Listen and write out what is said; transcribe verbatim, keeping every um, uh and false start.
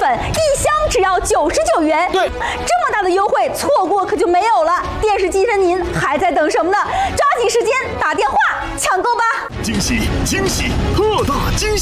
粉，一箱只要九十九元。 对， 这么大的优惠，错过可就没有了。电视机前您还在等什么呢？抓紧时间打电话抢购吧！ 惊喜惊喜，特大惊喜！